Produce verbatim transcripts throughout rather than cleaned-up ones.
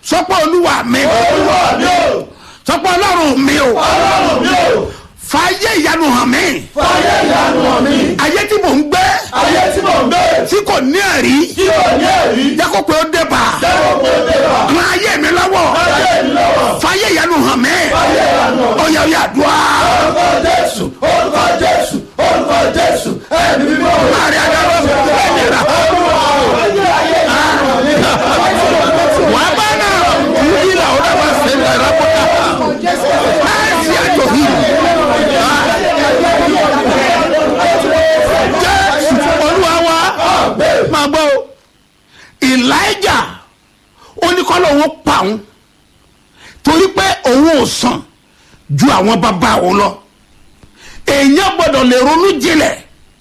sọpọ olúwa mi olúwa mi o sọpọ ọlọ́run mi o ọlọ́run mi o fàyè ìyanu hàn mí fàyè ìyanu hàn mí ayé tí mò ń gbé ayé tí mò ń gbé tí kò ní ẹ̀rí tí kò ní ẹ̀rí jẹ́ kó pé ó dé bá jẹ́wọ́ pé ó dé bá ran ayé mi lọ́wọ́ ayé mi lọ́wọ́ fàyè ìyanu hàn mí fàyè ìyanu hàn mí. ọ̀yà ọ̀yà àdúrà orúkọ jésù orúkọ jésù orúkọ jésù ẹ̀mí mímọ́ láàrin adájọ́ ẹ̀yẹ̀rà wà á bá náà yìí là ó dábàá sí ẹ̀rọ ìrápọ̀tà láìsí àjò yìí jésù olúwa wa máa gbọ́ o Elijah oníkọ́lọ́ òun pa òun torí pé òun ò sàn ju àwọn bàbá òun lọ èèyàn gbọ́dọ̀ lè ronú jinlẹ̀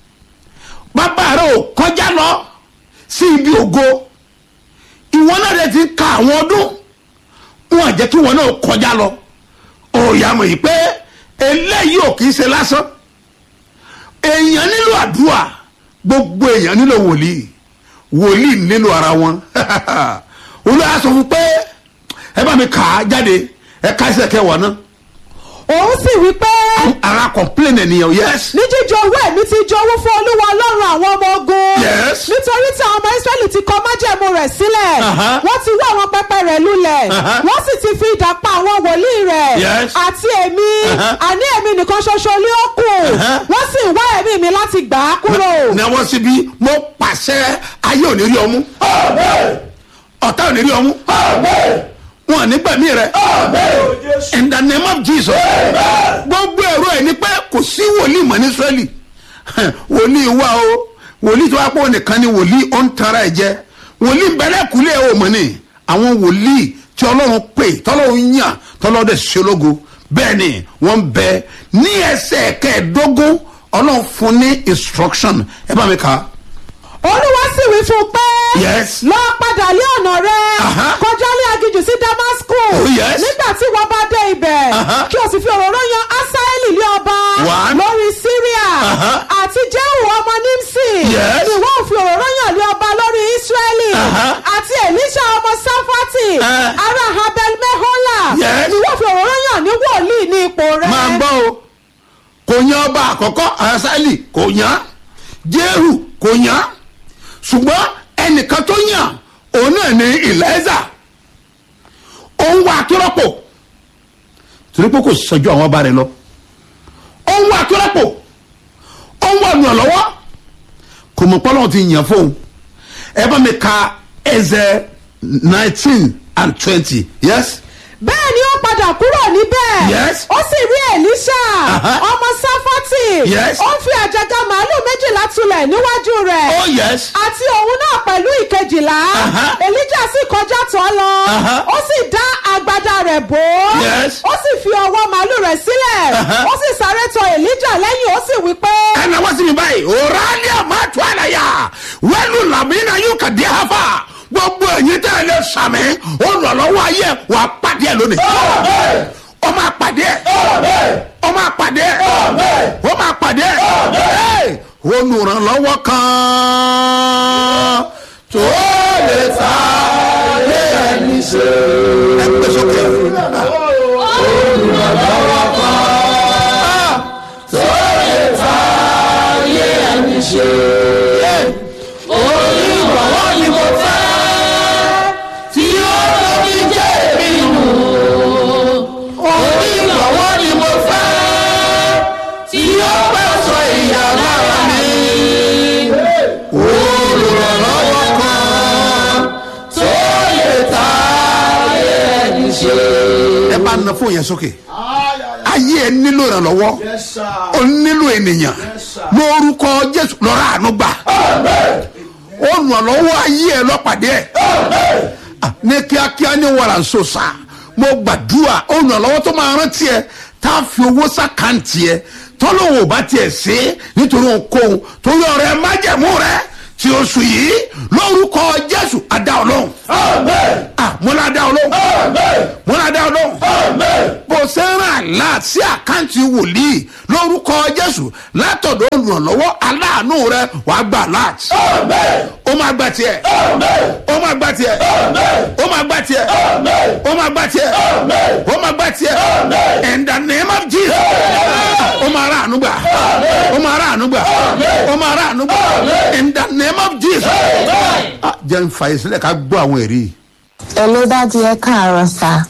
bàbá rẹ ò kọjá lọ sí ibi ògo ìwọ náà rẹ ti ka àwọn ọdún wọn jẹ́ kí wọn náà kọjá lọ òòyà mọ̀ yìí pé eléyìí ò kì í ṣe lásán èèyàn nílò àdúrà gbogbo èèyàn nílò wòlíì wòlíì nílò ara wọn olùyà sọ fún pé ẹ bá mi kà á jáde ẹ ká ẹsẹ̀ kẹwàá náà òun sì wí pé ara complain ènìyàn yes. ní jíjọ owó ẹ̀mí ti jọ̀wọ́ fún olúwa ọlọ́run àwọn ọmọ ogun. Yes. nítorí tí àwọn ọmọ israẹli ti kọ májẹ̀mú rẹ̀ sílẹ̀. Uh-huh. wọ́n ti wó àwọn pẹpẹ rẹ̀ lulẹ̀. Uh-huh. wọ́n sì ti fi idà pa àwọn wòlíì rẹ̀. Yes. àti èmi Uh-huh. àní èmi nìkan ṣoṣo ni ó kù. Uh-huh. wọ́n sì ń wá ẹ̀mí mi láti gbà á kúrò. náwó síbi mo pàṣẹ ayé ò ní rí ọmú ọ̀tá ò ní rí ọmú wọn ò ní gbẹ̀mí rẹ in the name of Jesus gbogbo ẹ̀rọ ẹ̀ ní pé kò sí wòlíì mọ̀ ní Ísírẹ́lì wòlíì wà o wòlíì tó wá pọ̀ nìkan ni wòlíì ó ń tara ẹ̀ jẹ wòlíì bẹ̀rẹ̀ kúlẹ̀ ẹ̀ ò mọ̀ ní àwọn wòlíì tí Ọlọ́run pè tọ́lọ́run yàn tọ́lọ́run dẹ̀ ṣológo bẹ́ẹ̀ ni wọ́n ń bẹ ní ẹsẹ̀ kẹẹ̀ẹ́dógún Ọlọ́run fún ní instruction ẹ bá mi kà á. olúwa sì wí fún un pé Yes. lọ padà lé ọ̀nà rẹ Uh-huh. kọjá lé aginjù sí Damascus Oh, yes. nígbà tí wọ́n bá dé ibẹ̀ Uh-huh. kí o sì fi òróró yan Asaeli lé ọba One. lórí Syria Uh-huh. àti Jehu ọmọ Nimsi Yes. ni wọ́n fi òróró yan lé ọba lórí Israeli Uh-huh. àti Elisha ọmọ Safati Uh. ará Abel Mehola Yes. ni wọ́n fi òróró yan ní wòlíì ní ipò rẹ. máa gbọ́ o kò yan ọba àkọ́kọ́ Asaeli kò yan Jehu kò yan ṣùgbọ́n ẹnìkan tó yàn òun náà ní Èlíjà òun wà akérọ́pò torí pé kò sọjú àwọn ọba rẹ lọ òun wà akérọ́pò òun wà lùrànlọ́wọ́ kò mọ̀ pọ́lọ́wọ́ ti yàn fóun ẹ bá mi ka ẹsẹ̀ nineteen and twenty yes. bẹ́ẹ̀ ni ó padà kúrò níbẹ̀. Yes. ó sì rí Èlíṣà Uh-huh. ọmọ Sáfátì. Yes. ó ń fi àjàgà màálù méjìlá tulẹ̀ níwájú rẹ̀. oh yes. àti òun náà pẹ̀lú ìkejìlá. Uh-huh. Èlíjà sì kọjá tọ̀ lọ. Uh-huh. ó sì dá agbádá rẹ̀ bò ó. Yes. ó sì fi ọwọ́ màálù rẹ̀ sílẹ̀. Uh-huh. ó sì sáré tọ̀ Èlíjà lẹ́yìn ó sì wí pé. ẹnna wọ́n sì mi báyìí òràlẹ́ àmàtú àlàyé wẹ́lú làmínà yóò kà dé hafa gbogbo ẹ̀yin tẹ́ ẹ lè sàmì olùrànlọ́wọ́ ayé wà á pàdé ẹ lónìí ọmọ àpàdé ọmọ àpàdé ọmọ àpàdé olùrànlọ́wọ́ kan tó lè ta lé ẹni ṣe ẹ gbé sókè. olùrànlọ́wọ́ kan tó lè ta lé ẹni ṣe olùrànlọ́wọ́ ni mo fẹ́ tí ó lórí jẹ́ èmi nù olùrànlọ́wọ́ ni mo fẹ́ tí ó pẹ́ sọ ìyà lára mi olùrànlọ́wọ́ kan tó lè ta lé ẹni ṣe. ẹ bá na fóun yẹn sókè ayé ẹ nílò ìrànlọ́wọ́ ó nílò ènìyàn lórúkọ Jésù lọ́ra àánú gbà olùrànlọ́wọ́ ayé ẹ lọ́pàdé ẹ ní kíákíá ní wàrà nsọ́sà mo gbàdúrà olùrànlọ́wọ́ tó máa rántí ẹ tá a fi owó sàkáǹtì ẹ tọ́lọ́wọ́ bá tiẹ̀ ṣe nítorí ohunkóhun torí ọ̀rẹ́ májẹ̀mú rẹ tí oṣù yìí lórúkọ Jésù adá ọlọ́run. Amen. ah mo la dá ọlọ́run. Amen. mo la dá ọlọ́run. Amen. bó ṣe ń ràn láti sí àkáǹtì wòlíì lórúkọ Jésù látọ̀dọ̀ olùrànlọ́wọ́ aláàánú rẹ wàá gbà láti. Amen. ó máa gbà tiẹ̀. Amen. ó máa gbà tiẹ̀. Amen. ó máa gbà tiẹ̀. Amen. ó máa gbà tiẹ̀. Amen. ó máa gbà tiẹ̀. Amen. in the name of Jesus. ó máa rà àánú gbà. Amen. ó máa rà àánú gbà. Amen. ó máa rà àánú gbà. Amen. in the name of Jesus. Amen. Ah, jẹ́ n fàyè sílẹ̀ ká gbọ́ àwọn ẹ̀rí. ẹ ló dájú ẹ káàárọ̀ sá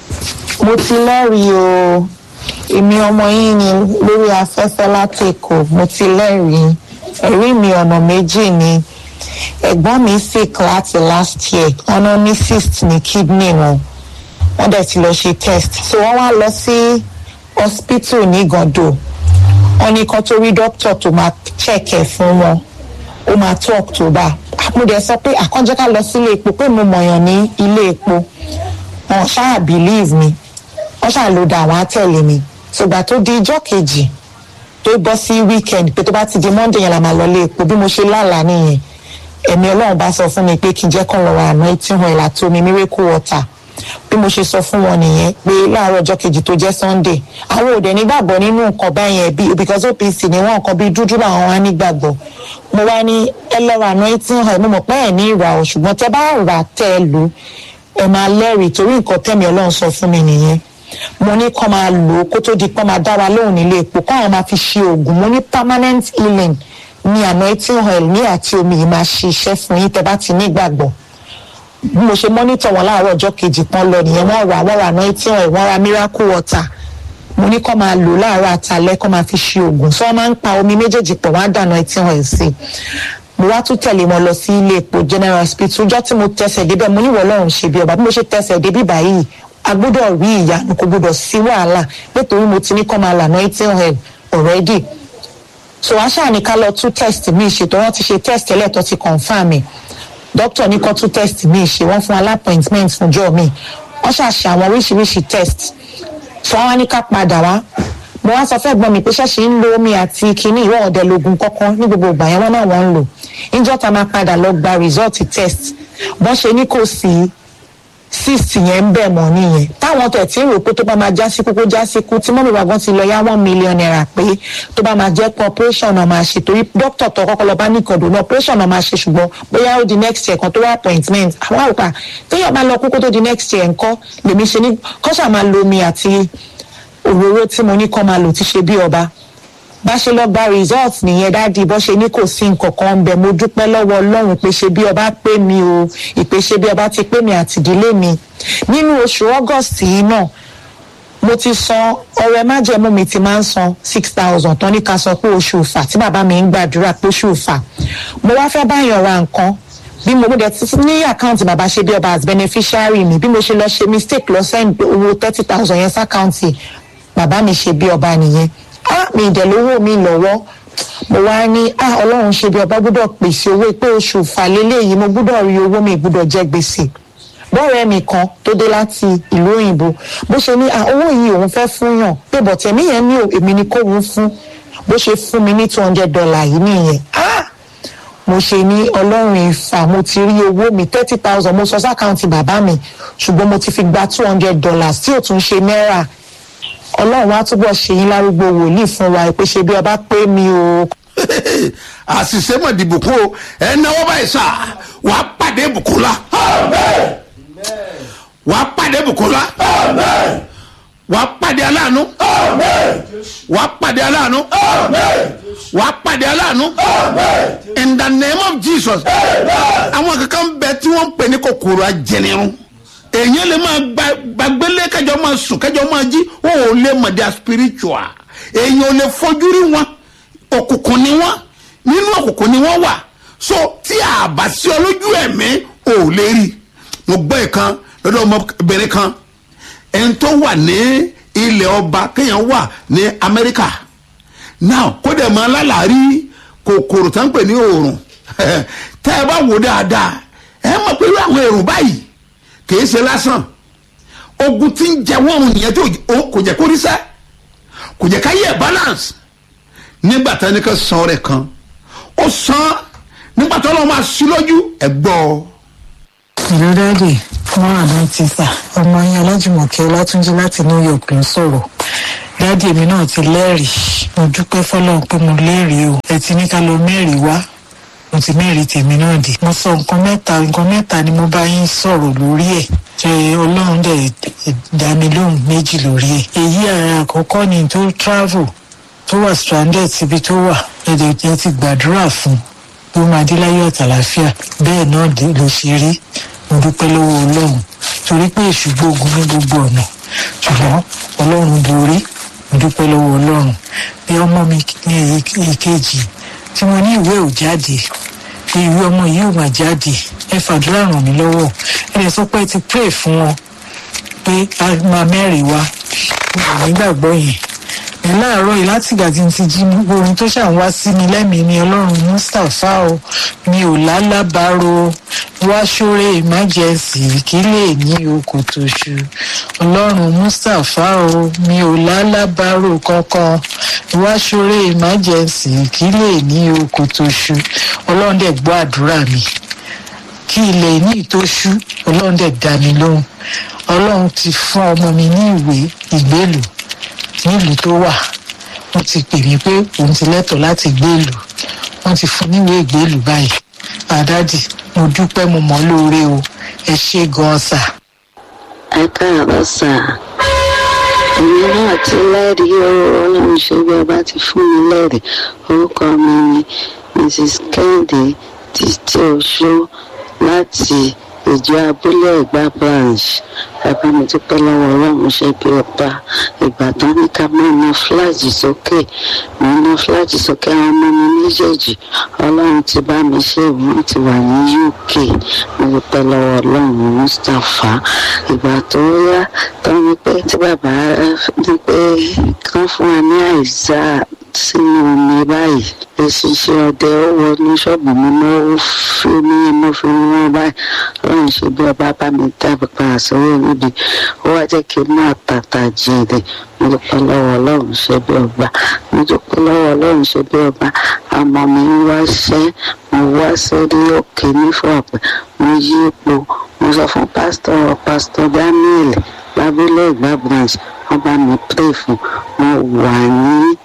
mo ti lẹ́rìí o èmi ọmọ yín ni lórí afẹ́fẹ́ láti Èkó mo ti lẹ́rìí ẹ̀rí mi ọ̀nà méjì ni ẹ̀gbọ́n mi sick láti last year ọ̀nà ní cyst ní kidney wọn wọ́n dẹ̀ ti lọ ṣe test so wọ́n wá lọ sí hospital ní Gàndò wọ́n ní kó tó rí doctor tó máa check ẹ̀ fún wọn ó máa tó October mo dẹ̀ sọ pé àkànjẹ́ ká lọ sílé epo pé mo mọ̀yàn ní ilé epo wọn ṣáà believe mi wọ́n ṣáà ló da àwọn àtẹ̀lé mi ṣùgbọ́n tó di ijọ́ kejì tó bọ́ sí weekend pé tó bá ti di Monday yẹn la máa lọ ilé epo bí mo ṣe lálàá nìyẹn ẹ̀mí Ọlọ́run bá sọ fún mi pé kí n jẹ́ kán lọ ra anointing oil àti omi miracle water bí mo ṣe sọ fún wọn nìyẹn pé láàárọ̀ ọjọ́ kejì tó jẹ́ Sunday àwọn òde nígbàgbọ́ nínú nǹkan báyẹn bí because O P C ni wọ́n nǹkan bí dúdú làwọn wá nígbàgbọ́ mo wá ní ẹ lọ ra anointing oil mo mọ̀ pé ẹ̀ ní ìrà o ṣùgbọ́n tẹ́ bá rà tẹ́ ẹ lò ẹ máa lẹ́rìí torí nǹkan tẹ́mi Ọlọ́run sọ fún mi nìyẹn mo ní kọ́ máa lò ó kó tó di pọ́n máa dá wa lóhùn nílé epo káwọn máa fi ṣe oògùn mo ní permanent healing ní anointing oil ní àti omi yìí máa ṣiṣẹ́ fún yín tẹ́ bá ti nígbàgbọ́ bí mo ṣe mọ́nítọ̀ wọn láàárọ̀ ọjọ́ kejì tán lọ nìyẹn wọ́n ra wọ́n ra anointing oil wọ́n ra miracle water mo ní kọ́ máa lò láàárọ̀ àtàlẹ́ kọ́ máa fi ṣe oògùn so wọ́n máa ń pa omi méjèèjì pọ̀ wọ́n á dà anointing oil sí i mo wá tún tẹ̀lé wọn lọ sí ilé epo general hospital ọjọ́ tí mo tẹsẹ̀ débẹ̀ mo níwọ̀ Ọlọ́run ṣe bí ọba bí mo ṣe tẹsẹ̀ débí báyìí a gbọ́dọ̀ rí ìyanu kò gbọ́dọ̀ sí wàhálà nítorí mo ti ní kọ́ máa là anointing oil already so wá ṣáà ní ká lọ tún test mi ṣètò wọn ti ṣe test ẹlẹ́tọ̀ ti confam mi doctor ní kó tún test mi ṣe wọ́n fún appointment fún jọ́ mi wọ́n ṣàṣe àwọn oríṣiríṣi test so wọ́n wá ní ká padà wá mo wá sọ fẹ́ gbọ́n mi pé ṣẹ́ṣe ń lo omi àti kinní ìwọ̀n ọ̀dẹ lógun kọ́kọ́ ní gbogbo ìgbà yẹn wọ́n náà wọ́n ń lò níjọ́ ta máa padà lọ gba result test wọ́n ṣe ní kò sí cyst yẹn ń bẹ̀ mọ́ nìyẹn táwọn tẹ̀ tí ń rò pé tó bá máa já síkú kó já síkú tí mọ́mí wa gan ti lọ yá one million naira pé tó bá máa jẹ́ pé operation náà máa ṣe torí dókítà tó kọ́kọ́ lọ bá ní ìkọ̀dọ̀ ní operation náà máa ṣe ṣùgbọ́n bóyá ó di next year kan tó wá appointment àwọn àwòká téèyàn bá lọ kú kó tó di next year ńkọ́ lèmi ṣe ní kọ́ṣà máa lo omi àti òróró tí mo ní kọ́ máa lò ti ṣe bí ọba bá ṣe lọ gba result nìyẹn dáàdi bó ṣe ní kò sí nǹkan kan ń bẹ mo dúpẹ́ lọ́wọ́ Ọlọ́run pé ṣe bí ọba pé mi o ìpè ṣe bí ọba ti pé mi àti ìdílé mi nínú oṣù August yìí náà mo ti san ọrẹ májẹ̀mú mi ti máa ń san six thousand tán ní ká sọ pé oṣù Ìfà tí bàbá mi ń gbàdúrà pé oṣù Ìfà mo wá fẹ́ báyọ̀ ra nǹkan bí mo dẹ̀ ti ní àkáǹtì bàbá ṣe bí ọba as beneficiary mi bí mo ṣe lọ ṣe mistake lọ send owó thirty thousand yẹn sákáǹtì bàbá mi ṣe bí ọba nìyẹn ah mi ìdẹ̀lówó mi lọ́wọ́ mo wá ní ah Ọlọ́run ṣe bí ọba gbọ́dọ̀ pèsè owó pé oṣù Ìfà lélẹ́yìí mo gbọ́dọ̀ rí owó mi gbọ́dọ̀ jẹ gbèsè bọ́ọ̀rẹ́ mi kan tó dé láti ìlú òyìnbó bó ṣe ní ah owó yìí òun fẹ́ fún yàn pé bọ̀tẹ̀mí yẹn ní èmi ni kóun fún bó ṣe fún mi ní two hundred dollar yìí nìyẹn ah mo ṣe ní Ọlọ́run Ìfà mo ti rí owó mi thirty thousand mo sọ sí àkáǹtì bàbá mi ṣùgbọ́n mo ti fi gba two hundred dollars tí ò tún ṣe náírà Ọlọ́run wá túbọ̀ ṣe yín lárúgbó wòlíì fún wa pé ṣe bí ọba pé mi o. àṣìṣe mọ̀ di bùkún o ẹ náwó báyìí sá wàá pàdé bùkún la. Amen. wàá pàdé bùkún la. Amen. wàá pàdé aláàánú. Amen. wàá pàdé aláàánú. Amen. wàá pàdé aláàánú. Amen. in the name of Jesus. Amen. àwọn kankan bẹ tí wọ́n ń pè ní kòkòrò ajẹnirun èèyàn lè máa gbàgbélé kẹjọ máa sùn kẹjọ máa jí wọn ò lè mọ̀ their spiritual èèyàn ò lè fojú rí wọn òkùnkùn ni wọn nínú òkùnkùn ni wọn wà so tí a bá sí ọ lójú ẹ̀mí ò lè rí mo gbọ́ ìkan lọ́dọ̀ ọmọbìnrin kan ẹni tó wà ní ilẹ̀ ọba kéèyàn wà ní Amẹ́ríkà now kó dẹ̀ máa lálàárí kòkòrò tó ń pè ní òòrùn tẹ́ ẹ bá wò dáadáa ẹ mọ̀ pé irú àwọn èrò báyìí kìí ṣe lásán ogun tí ń jẹ wọ́n nìyẹn tó kò jẹ́ kó rí sẹ́ kò jẹ́ ká yẹ balance nígbà tí ẹnìkan san rẹ̀ kan ó san nígbà tó lọ́ọ́ máa sí lójú ẹ̀ gbọ́. ìlú dáàdì wọn àná ti sà ọmọ yín Ọlájùmọ̀kẹ́ Ọlátúnjí láti New York ló sọ̀rọ̀. dáàdì èmi náà ti lẹ́rìí, mo dúpẹ́ fọlọ́run pé mo lẹ́rìí o. ẹ ti ní ká lọ mẹ́rìí wá, mo ti mẹ́rìí tèmi náà dé. mo sọ nǹkan mẹ́ta nǹkan mẹ́ta ni mo bá yín sọ̀rọ̀ lórí ẹ̀, ṣe ọlọ́run dẹ̀ dá mi lóhùn méjì lórí ẹ̀. èyí ara àkọ́kọ́ ni tó travel tó wà stranded síbi tó wà, ẹ̀dẹ̀ ẹ ti gbàdúrà fún bí ó máa dé láyọ̀ àtàlàáfíà, bẹ́ẹ̀ náà ló ṣe rí. mo dúpẹ́ lọ́wọ́ ọlọ́run torí pé èṣù gbógun ní gbogbo ọ̀nà, ṣùgbọ́n ọlọ́run borí. mo dúpẹ́ lọ́wọ́ ọlọ́run. bí ọmọ mi ní ìkejì tí mo ní ìwé ò jáde, pé ìwé ọmọ yìí ò máa jáde, ẹ fàdúrà ràn mí lọ́wọ́. ẹ lè sọ pé ẹ ti pray fún wọn pé a máa mẹ́rin wá, nígbàgbọ́ yẹn. ẹ láàárọ̀ yìí láti ìgbà tí n ti jí gbogbo ohun tó ṣàn wá sí mi lẹ́mìí ni ọlọ́run Mustapha o, mi ò lálábàárò wá ṣóre emergency kí lè ní oko tó ṣu. ọlọ́run Mustapha o, mi ò lálábàárò kankan wá ṣóre emergency kí lè ní oko tó ṣu. ọlọ́run dẹ̀ gbọ́ àdúrà mi kí ilẹ̀ ní ìtóṣú, ọlọ́run dẹ̀ dá mi lóhùn. ọlọ́run ti fún ọmọ mi ní ìwé ìgbélùú nílùú tó wà. wọ́n ti pè mí pé òun ti lẹ́tọ̀ọ́ láti gbélùú, wọ́n ti fún níwèé ìgbélùú báyìí. àdádì mo dúpẹ́, mo mọ̀ lóore o, ẹ ṣé gan-an sà. ẹ káàárọ̀ sà, èmi náà ti lẹ́rìí o, ọlọ́run ṣe bí ọba ti fún mi lẹ́rìí. orúkọ mi ni Mrs Kẹ́hìndé Títí Oṣó láti ìjọ abúlé Ẹ̀gbá branch. bàbá mi dúpẹ́ lọ́wọ́ ọlọ́run ṣe bí ọba. ìgbà tó ní ká máa ná fúláàjì sókè, mo ná fúláàjì sókè àwọn ọmọ mi méjèèjì, ọlọ́run ti bá mi ṣe, wọ́n ti wà ní U K. mo dúpẹ́ lọ́wọ́ ọlọ́run Mustapha. ìgbà tó yá tó ní pé tí bàbá ní pé kán fún wa ní àìsà sínú omi báyìí, èsìsẹ́ ọdẹ ó wọnú ṣọ́ọ̀bù mi mọ́ ó fi mí mo fi wọ́n báyìí. ọlọ́run ṣe bí ọba bá mi dábàá padà sórí níbi, ó wá jẹ́ kí n máa tàtà jèrè. mo dúpẹ́ lọ́wọ́ ọlọ́run ṣe bí ọba, mo dúpẹ́ lọ́wọ́ ọlọ́run ṣe bí ọba. àmọ́ mi ń wáṣẹ́, mo wá sórí òkè nífọ̀ọ́pẹ́, mo yí ipò, mo sọ fún pásítọ̀ pásítọ̀ Daniel lábúlé Ẹ̀gbá branch, wọ́n bá mi pray fún. mo wà ní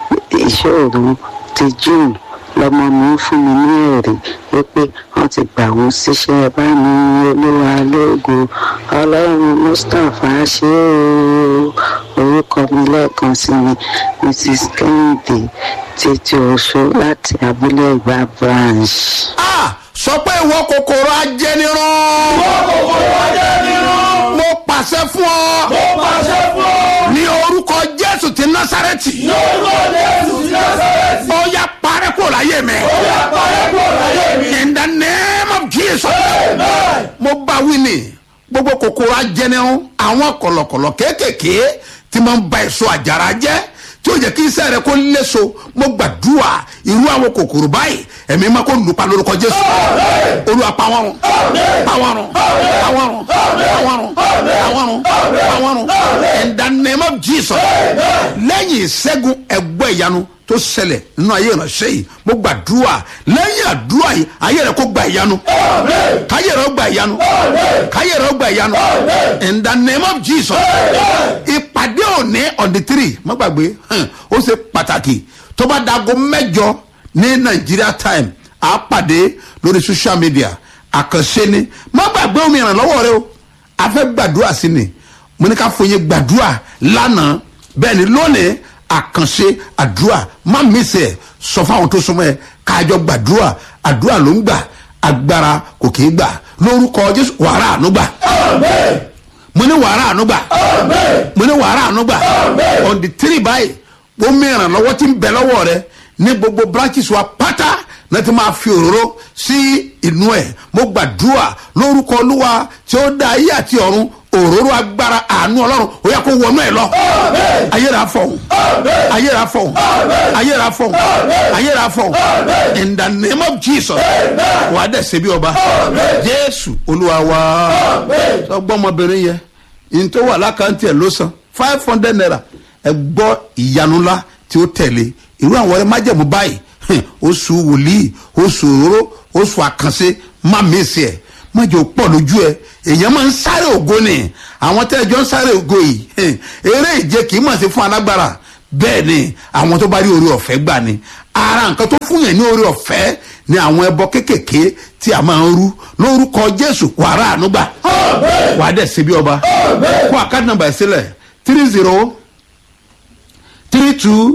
ìṣòro ti June lọmọ mi ń fún mi ní ẹ̀rí wípé wọ́n ti gbà wọ́n síṣẹ́. bá mi Olúwa lógo, ọlọ́run Mustapha ṣe o. orúkọ mi lẹ́ẹ̀kan sí mi Mrs Kẹ́hìndé Títí Oṣó láti abúlé Ẹ̀gbá branch. ah sọ pé ìwọ kòkòrò ajẹnirun. ìwọ kòkòrò ajẹnirun. mo pàṣẹ fún ọ. mo pàṣẹ fún ọ. ní orúkọ Jésù ti Násárẹ́tì. ní orúkọ Jésù ti Násárẹ́tì. ó yá parẹ́ kúrò láyé mi. ó yá parẹ́ kúrò láyé mi. in the name of Jesus. Amen. mo bá wí ní gbogbo kòkòrò ajẹnirun, àwọn kọ̀lọ̀kọ̀lọ̀ kéékèèké tí máa ń ba èso àjàrà jẹ́, tí ó jẹ́ kí iṣẹ́ rẹ kó léso. mo gbàdúrà irú àwọn kòkòrò báyìí ẹ̀mí máa kó lùpa lórúkọ Jésù. Olúwa pa wọ́n run, pa wọ́n run, pa wọ́n run, pa wọ́n run, pa wọ́n run, pa wọ́n run in the name of Jesus. lẹ́yìn ìṣẹ́gun ẹgbẹ́ ìyanu tó ṣẹlẹ̀ nínú ayé ìránṣẹ́ yìí, mo gbàdúrà lẹ́yìn àdúrà yìí ayé rẹ kó gba ìyanu, káyé rẹ ó gba ìyanu, káyé rẹ ó gba ìyanu in the name of Jesus. ìpàdé òní on the three má gbàgbé ó ṣe pàtàkì. tó bá dago mẹ́jọ ní Nigeria time à pàdé lórí social media, àkànṣe ni. má gbàgbé omi ìrànlọ́wọ́ rẹ o, a fẹ́ gbàdúrà sí ni. mo ní ká fòye gbàdúrà lánàá, bẹ́ẹ̀ ni lónìí àkànṣe àdúrà. má mísẹ̀ sọ fún àwọn tó súnmọ́ ẹ káàjọ gbàdúrà. àdúrà ló ń gbà, agbára kò kì í gbà. lórúkọ Jésù wàrà àánú gbà. Amen. mo ní wàrà àánú gbà. Amen. mo ní wàrà àánú gbà. Amen. on the three báyìí omi ìrànlọ́wọ́ tí ń bẹ lọ́wọ́ rẹ ní gbogbo branches wa pátá náà ti máa fi òróró sí inú ẹ̀. mo gbàdúrà lórúkọ Olúwa tí ó dá ayé àti ọ̀run, òróró agbára àánú Ọlọ́run ó yá kó wọnú ẹ̀ lọ. ayéra fọ̀hún, ayéra fọ̀hún, ayéra fọ̀hún, ayéra fọ̀hún in the name of Jesus. wàá dẹ̀ ṣe bí ọba. Jésù Olúwa wa. sọgbọ́n ọmọbìnrin yẹn ní tó wà lákàntì ẹ̀ ló san five hundred naira. ẹ gbọ́ ìyanu ńlá tí ó tẹ̀lé irú àwọn ọ̀rẹ́ májẹ̀mú báyìí oṣù wòlíì oṣù òróró oṣù àkànṣe má mèsì ẹ̀ má jẹ́ pọ̀ lójú ẹ̀ èèyàn máa ń sáré ògo ni àwọn tẹ́jọ́ ń sáré ògo yìí eré ìje kì í mọ̀ sí fún alágbára bẹ́ẹ̀ ni àwọn tó bá rí oore ọ̀fẹ́ gbà ni ara nǹkan tó fún yẹn ní oore ọ̀fẹ́ ni àwọn ẹbọ kéékèèké tí a máa ń rú lórúkọ Jésù wàrà ànúgbà wà á dẹ̀ ṣe bí ọba kó àkáàdì nàmbà ẹ̀ sílẹ̀ three zero three two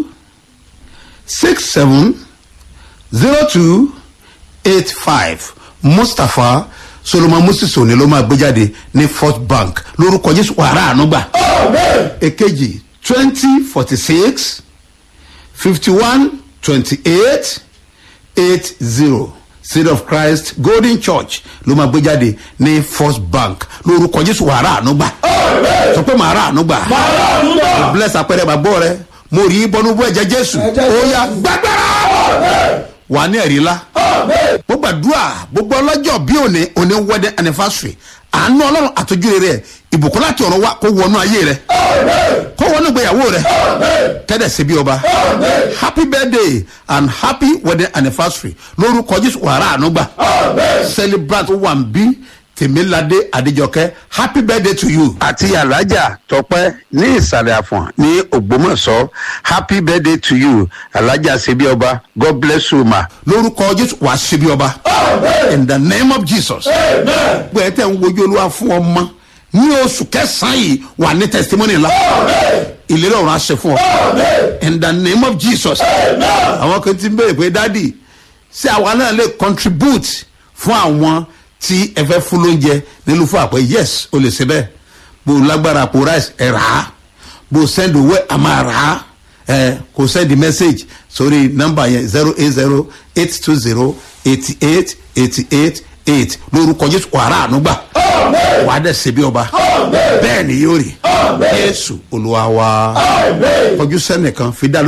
six seven zero two eight five Mustapha Solomon Moses òní ló máa gbé jáde ní First Bank lórúkọ Jésù wàrà ànúgbà èkejì twenty forty six fifty one twenty eight eight zero Seed of Christ Golden Church ló máa gbé jáde ní First Bank lórúkọ Jésù wàrà ànúgbà sọ pé màá rà ànúgbà bless apẹrẹ bàbọ rẹ mo rí bọnú bọ ẹ̀jẹ̀ Jésù ó yá gbàgbára wà ní ẹ̀rí ńlá mo gbàdúrà gbogbo ọlọ́jọ́ bí òní òní wedding anniversary àánú Ọlọ́run àtọ́jú rẹ̀ ìbùkún láti ọ̀run wá kó wọnú ayé rẹ̀ kó wọnú ìgbéyàwó rẹ̀ kẹ́dẹ̀ sí bí ọba happy birthday and happy wedding anniversary lórúkọ Jésù wàrà ànúgbà celebrant one b Tèmiládé Adéjọkẹ́ happy birthday to you. àti alájà Tọ́pẹ́ ní ìsàlẹ̀ àfọ̀n ní Ògbómọ̀ṣọ́ happy birthday to you alájà ṣebí ọba God bless you ma. lórúkọ Jésù wàá ṣe bí ọba in the name of Jesus. gbé tẹ̀ ń wojú Olúwa fún ọmọ ní oṣù kẹsàn-án yìí wà ní testimony ńlá ìlérí ọ̀run àṣẹ fún ọ in the name of Jesus. àwọn kan ti ń béèrè pé dádì ṣé àwa náà lè contribute fún àwọn tí ẹ fẹ́ fún lóúnjẹ nílùú fún àpẹ yes o lè ṣe bẹ́ẹ̀ bó lágbára àpò rice ẹ rà á bó send owó ẹ máa rà á ẹ kò send the message sórí nọ́mbà yẹn zero eight zero eight two zero eighty eight eighty eight eight lórúkọ Jésù wàrà ànúgbà wàá dẹ̀ ṣe bí ọba bẹ́ẹ̀ ni yóò rí Jésù Olúwa wa kọjú sẹ́nìkan fi dá